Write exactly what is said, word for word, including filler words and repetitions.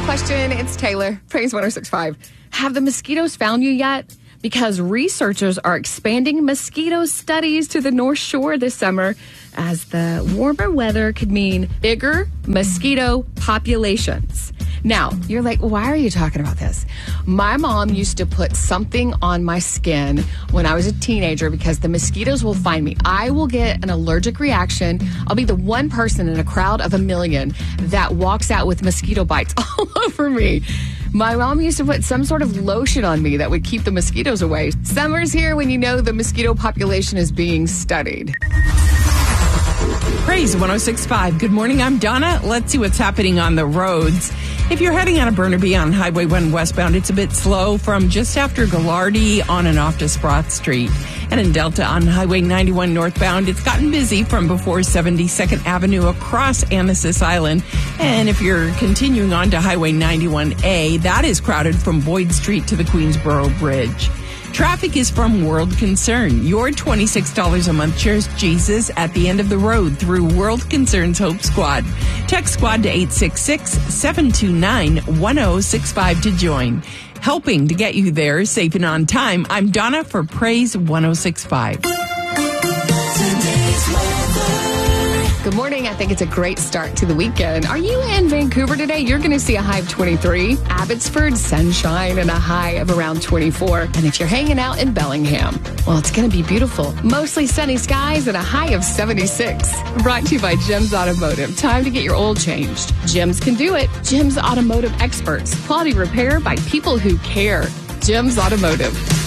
question. It's Taylor. Praise one oh six point five. Have the mosquitoes found you yet? Because researchers are expanding mosquito studies to the North Shore this summer, as the warmer weather could mean bigger mosquito populations. Now, you're like, why are you talking about this? My mom used to put something on my skin when I was a teenager because the mosquitoes will find me. I will get an allergic reaction. I'll be the one person in a crowd of a million that walks out with mosquito bites all over me. My mom used to put some sort of lotion on me that would keep the mosquitoes away. Summer's here when you know the mosquito population is being studied. Praise one oh six point five. Good morning, I'm Donna. Let's see what's happening on the roads. If you're heading out of Burnaby on Highway one westbound, it's a bit slow from just after Gallardi on and off to Sprott Street. And in Delta on Highway ninety-one northbound, it's gotten busy from before seventy-second Avenue across Anasis Island. And if you're continuing on to Highway ninety-one A, that is crowded from Boyd Street to the Queensboro Bridge. Traffic is from World Concern. Your twenty-six dollars a month shares Jesus at the end of the road through World Concern's Hope Squad. Text SQUAD to eight six six, seven two nine, one oh six five to join. Helping to get you there safe and on time, I'm Donna for Praise one oh six point five. Good morning. I think it's a great start to the weekend. Are you in Vancouver today? You're going to see a high of twenty-three. Abbotsford, sunshine and a high of around twenty-four. And if you're hanging out in Bellingham, well, it's going to be beautiful. Mostly sunny skies and a high of seventy-six. Brought to you by Jim's Automotive. Time to get your oil changed. Jim's can do it. Jim's Automotive experts. Quality repair by people who care. Jim's Automotive.